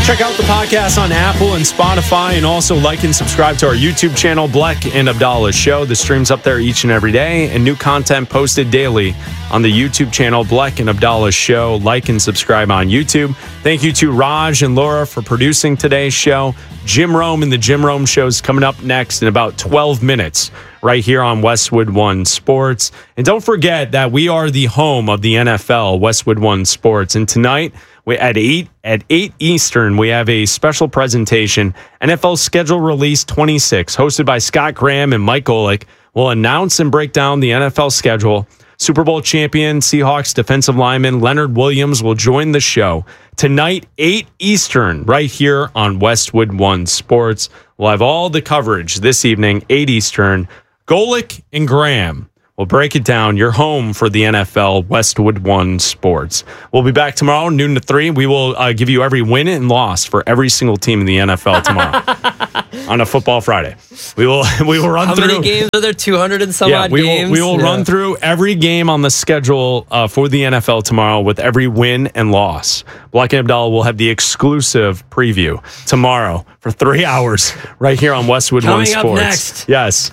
Check out the podcast on Apple and Spotify, and also like and subscribe to our YouTube channel, Bleck and Abdallah Show. The stream's up there each and every day, and new content posted daily on the YouTube channel, Bleck and Abdallah Show. Like and subscribe on YouTube. Thank you to Raj and Laura for producing today's show. Jim Rome and the Jim Rome Show is coming up next in about 12 minutes right here on Westwood One Sports. And don't forget that we are the home of the NFL, Westwood One Sports. And tonight, at 8 Eastern, we have a special presentation, NFL Schedule Release 26, hosted by Scott Graham and Mike Golick. Will announce and break down the NFL schedule. Super Bowl champion Seahawks defensive lineman Leonard Williams will join the show tonight, 8 Eastern, right here on Westwood One Sports. We'll have all the coverage this evening, 8 Eastern. Golick and Graham will break it down. Your home for the NFL, Westwood One Sports. We'll be back tomorrow, noon to 3. We will give you every win and loss for every single team in the NFL tomorrow on a Football Friday. We will run through. How many games are there? 200 and some odd games? We will run through every game on the schedule for the NFL tomorrow with every win and loss. Bleck and Abdallah will have the exclusive preview tomorrow for 3 hours right here on Westwood One Sports. Coming up next. Yes.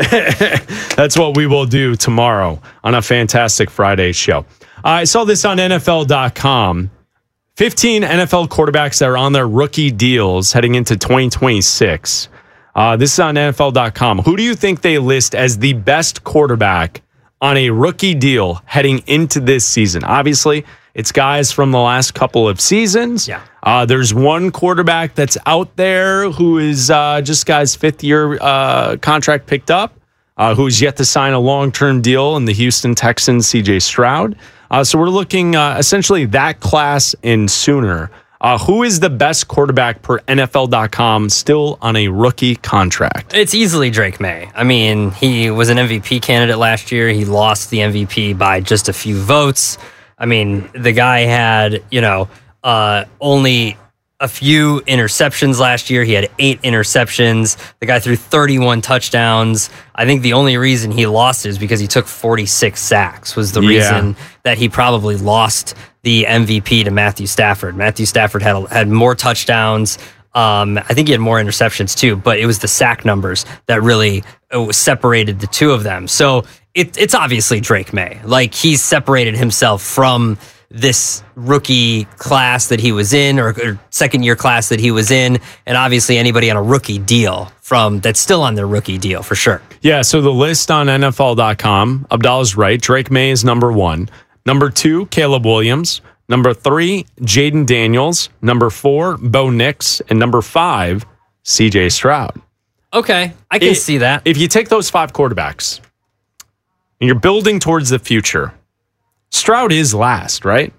That's what we will do tomorrow on a fantastic Friday show. I saw this on NFL.com. 15 NFL quarterbacks that are on their rookie deals heading into 2026. This is on NFL.com. Who do you think they list as the best quarterback on a rookie deal heading into this season? Obviously, it's guys from the last couple of seasons. Yeah. There's one quarterback that's out there who is just guy's fifth-year contract picked up, who's yet to sign a long-term deal in the Houston Texans, C.J. Stroud. So we're looking essentially that class and sooner. Who is the best quarterback per NFL.com still on a rookie contract? It's easily Drake May. I mean, he was an MVP candidate last year. He lost the MVP by just a few votes. I mean, the guy had, only a few interceptions last year. He had 8 interceptions. The guy threw 31 touchdowns. I think the only reason he lost is because he took 46 sacks was the reason that he probably lost the MVP to Matthew Stafford. Matthew Stafford had more touchdowns. I think he had more interceptions too, but it was the sack numbers that really separated the two of them. So it's obviously Drake May. Like, he's separated himself from this rookie class that he was in, or second year class that he was in, and obviously anybody on a rookie deal that's still on their rookie deal for sure. Yeah, so the list on NFL.com, Abdallah's right. Drake May is number 1. Number 2, Caleb Williams. Number 3, Jaden Daniels. Number 4, Bo Nix. And number 5, C.J. Stroud. Okay, I can see that. If you take those 5 quarterbacks and you're building towards the future, Stroud is last, right?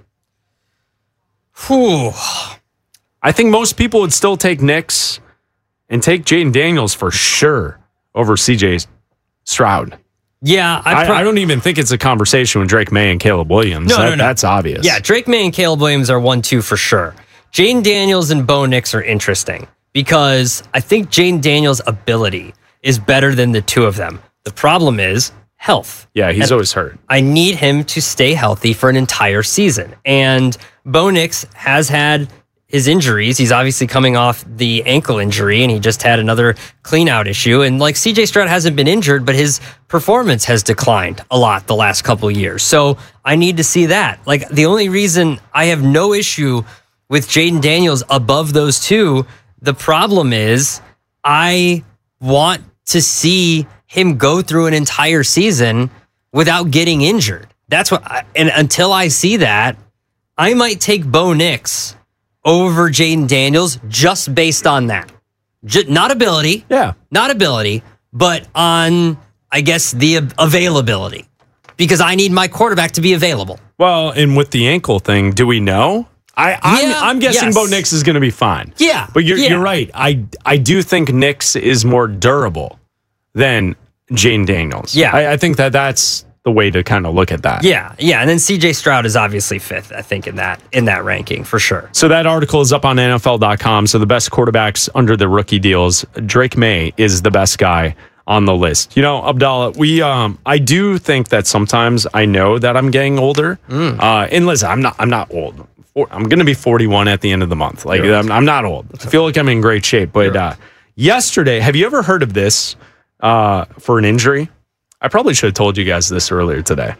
Whew. I think most people would still take Nix and take Jaden Daniels for sure over C.J. Stroud. Yeah, I don't even think it's a conversation with Drake May and Caleb Williams. No. That's obvious. Yeah, Drake May and Caleb Williams are 1-2 for sure. Jaden Daniels and Bo Nix are interesting because I think Jaden Daniels' ability is better than the two of them. The problem is health. Yeah, he's always hurt. I need him to stay healthy for an entire season. And Bo Nix has had his injuries. He's obviously coming off the ankle injury, and he just had another clean-out issue. And like CJ Stroud hasn't been injured, but his performance has declined a lot the last couple of years. So I need to see that. Like, the only reason I have no issue with Jaden Daniels above those two, the problem is I want to see him go through an entire season without getting injured. That's what, and until I see that, I might take Bo Nix over Jaden Daniels just based on that. Not ability. Yeah. Not ability, but on, I guess, the availability. Because I need my quarterback to be available. Well, and with the ankle thing, do we know? I'm guessing Bo Nix is going to be fine. Yeah. But you're right. I do think Nix is more durable than Jaden Daniels. Yeah. I think that's the way to kind of look at that. Yeah. And then CJ Stroud is obviously 5th, I think, in that ranking for sure. So that article is up on NFL.com. So the best quarterbacks under the rookie deals, Drake May is the best guy on the list. You know, Abdallah, I do think that sometimes I know that I'm getting older. And listen, I'm not old. I'm going to be 41 at the end of the month. Like, I'm not old. I feel like I'm in great shape. But yesterday, have you ever heard of this for an injury? I probably should have told you guys this earlier today.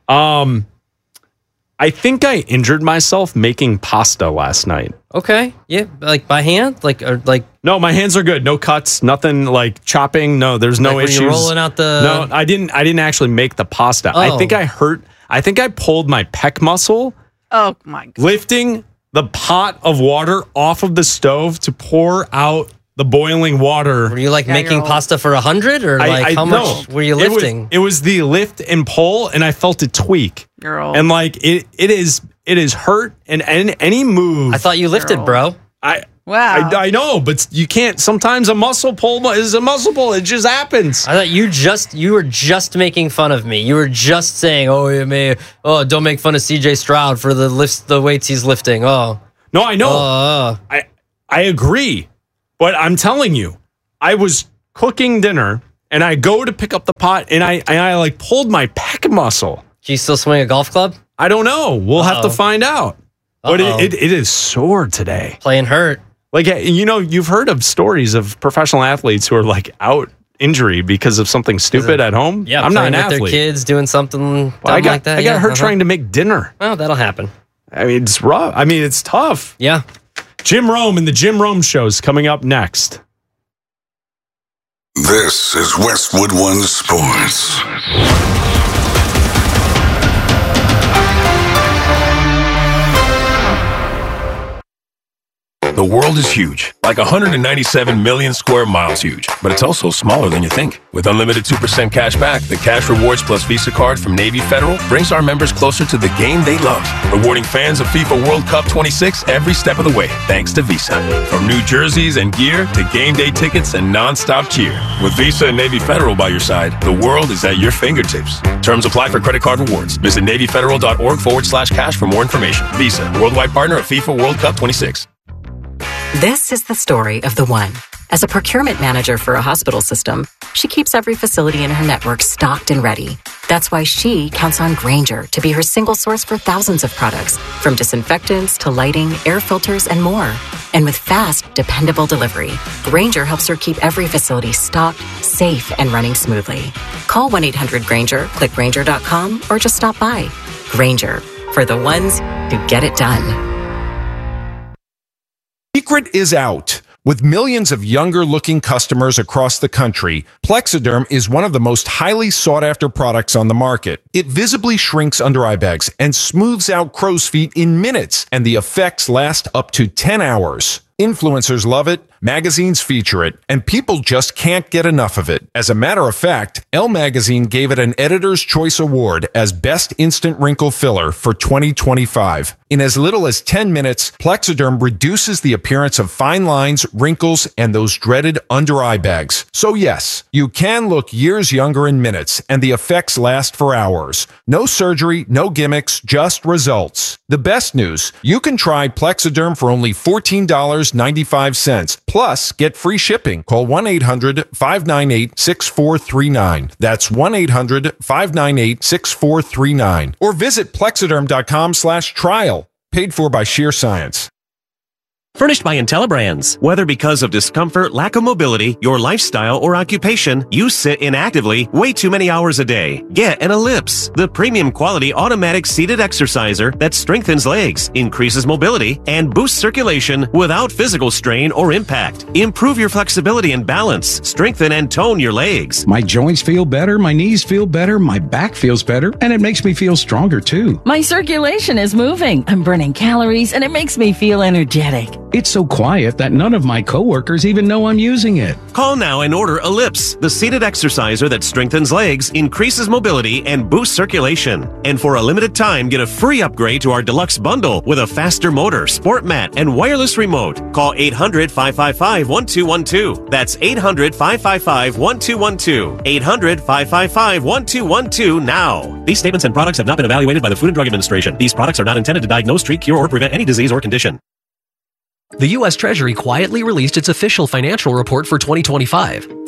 I think I injured myself making pasta last night. Okay. Yeah. Like by hand? No, my hands are good. No cuts, nothing like chopping. No, there's no issues. You're rolling out the... No, I didn't actually make the pasta. Oh. I think I pulled my pec muscle. Oh my God. Lifting the pot of water off of the stove to pour out the boiling water. Were you making pasta for 100 or how much were you lifting? It was the lift and pull, and I felt it tweak. You're old. And it is hurt, and any move. I thought you lifted, bro. Wow. I know, but you can't. Sometimes a muscle pull is a muscle pull. It just happens. I thought you were just making fun of me. You were just saying, don't make fun of CJ Stroud for the weights he's lifting. Oh. No, I know. I agree. But I'm telling you, I was cooking dinner and I go to pick up the pot and I pulled my pec muscle. Do you still swing a golf club? I don't know. We'll have to find out. But it is sore today. Playing hurt. You've heard of stories of professional athletes who are out injury because of something stupid at home. Yeah, I'm not an with athlete. Their kids doing something like that. I got hurt uh-huh. trying to make dinner. Well, that'll happen. I mean, it's rough. I mean, it's tough. Yeah. Jim Rome and the Jim Rome Show's coming up next. This is Westwood One Sports. The world is huge, like 197 million square miles huge, but it's also smaller than you think. With unlimited 2% cash back, the Cash Rewards Plus Visa card from Navy Federal brings our members closer to the game they love, rewarding fans of FIFA World Cup 26 every step of the way, thanks to Visa. From new jerseys and gear to game day tickets and non-stop cheer. With Visa and Navy Federal by your side, the world is at your fingertips. Terms apply for credit card rewards. Visit NavyFederal.org/cash for more information. Visa, worldwide partner of FIFA World Cup 26. This is the story of the one. As a procurement manager for a hospital system, she keeps every facility in her network stocked and ready. That's why she counts on Grainger to be her single source for thousands of products, from disinfectants to lighting, air filters, and more. And with fast, dependable delivery, Grainger helps her keep every facility stocked, safe, and running smoothly. Call 1-800-GRAINGER, click Grainger.com, or just stop by. Grainger, for the ones who get it done. Secret is out. With millions of younger-looking customers across the country, Plexiderm is one of the most highly sought-after products on the market. It visibly shrinks under-eye bags and smooths out crow's feet in minutes, and the effects last up to 10 hours. Influencers love it, magazines feature it, and people just can't get enough of it. As a matter of fact, Elle Magazine gave it an Editor's Choice Award as Best Instant Wrinkle Filler for 2025. In as little as 10 minutes, Plexiderm reduces the appearance of fine lines, wrinkles, and those dreaded under-eye bags. So yes, you can look years younger in minutes, and the effects last for hours. No surgery, no gimmicks, just results. The best news, you can try Plexiderm for only $14.95. Plus, get free shipping. Call 1-800-598-6439. That's 1-800-598-6439. Or visit Plexiderm.com/trial. Paid for by Sheer Science. Furnished by IntelliBrands. Whether because of discomfort, lack of mobility, your lifestyle, or occupation, you sit inactively way too many hours a day. Get an Ellipse, the premium quality automatic seated exerciser that strengthens legs, increases mobility, and boosts circulation without physical strain or impact. Improve your flexibility and balance. Strengthen and tone your legs. My joints feel better, my knees feel better, my back feels better, and it makes me feel stronger too. My circulation is moving. I'm burning calories, and it makes me feel energetic. It's so quiet that none of my coworkers even know I'm using it. Call now and order Ellipse, the seated exerciser that strengthens legs, increases mobility, and boosts circulation. And for a limited time, get a free upgrade to our deluxe bundle with a faster motor, sport mat, and wireless remote. Call 800-555-1212. That's 800-555-1212. 800-555-1212 now. These statements and products have not been evaluated by the Food and Drug Administration. These products are not intended to diagnose, treat, cure, or prevent any disease or condition. The U.S. Treasury quietly released its official financial report for 2025.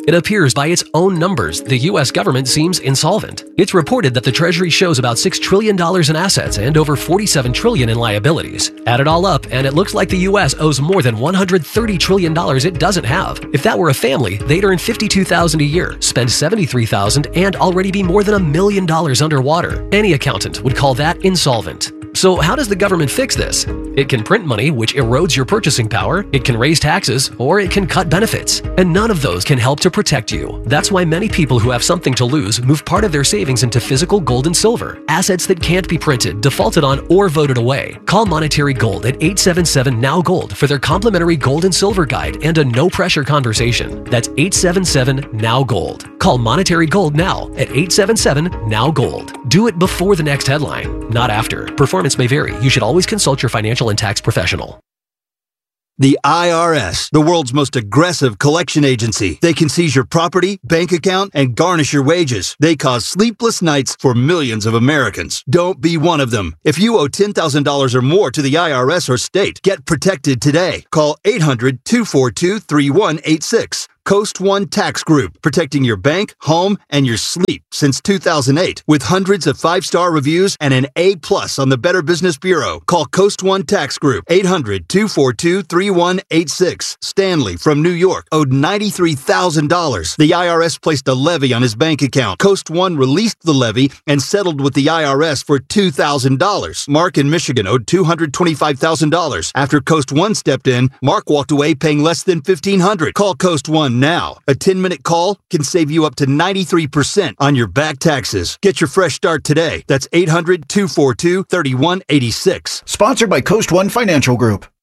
It appears by its own numbers, the U.S. government seems insolvent. It's reported that the Treasury shows about $6 trillion in assets and over $47 trillion in liabilities. Add it all up, and it looks like the U.S. owes more than $130 trillion it doesn't have. If that were a family, they'd earn $52,000 a year, spend $73,000, and already be more than $1 million underwater. Any accountant would call that insolvent. So how does the government fix this? It can print money, which erodes your purchasing power, it can raise taxes, or it can cut benefits. And none of those can help to protect you. That's why many people who have something to lose move part of their savings into physical gold and silver, assets that can't be printed, defaulted on, or voted away. Call Monetary Gold at 877-NOW-GOLD for their complimentary gold and silver guide and a no-pressure conversation. That's 877-NOW-GOLD. Call Monetary Gold now at 877-NOW-GOLD. Do it before the next headline, not after. Performance may vary. You should always consult your financial and tax professional. The IRS, the world's most aggressive collection agency. They can seize your property, bank account, and garnish your wages. They cause sleepless nights for millions of Americans. Don't be one of them. If you owe $10,000 or more to the IRS or state, get protected today. Call 800-242-3186. Coast One Tax Group, protecting your bank, home, and your sleep since 2008. With hundreds of 5-star reviews and an A+ on the Better Business Bureau. Call Coast One Tax Group, 800-242-3186. Stanley from New York owed $93,000. The IRS placed a levy on his bank account. Coast One released the levy and settled with the IRS for $2,000. Mark in Michigan owed $225,000. After Coast One stepped in, Mark walked away paying less than $1,500. Call Coast One now. A 10-minute call can save you up to 93% on your back taxes. Get your fresh start today. That's 800-242-3186. Sponsored by Coast One Financial Group.